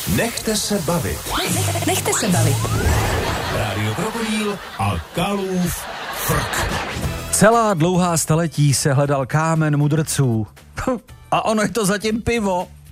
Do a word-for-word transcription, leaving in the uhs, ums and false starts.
Nechte se bavit. Nechte se bavit. Rádio Krokodýl a Kalův frk. Celá dlouhá staletí se hledal kámen mudrců. A ono je to zatím pivo.